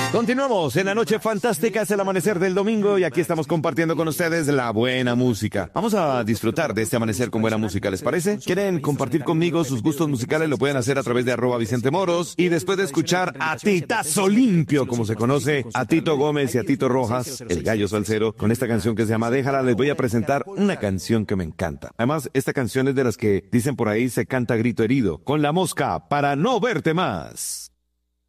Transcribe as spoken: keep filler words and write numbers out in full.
Continuamos en la noche fantástica, es el amanecer del domingo y aquí estamos compartiendo con ustedes la buena música. Vamos a disfrutar de este amanecer con buena música, ¿les parece? ¿Quieren compartir conmigo sus gustos musicales? Lo pueden hacer a través de arroba Vicente Moros y después de escuchar a Titazo Limpio, como se conoce, a Tito Gómez y a Tito Rojas, el gallo salsero, con esta canción que se llama Déjala, les voy a presentar una canción que me encanta. Además, esta canción es de las que dicen por ahí se canta grito herido, con La Mosca, Para No Verte Más.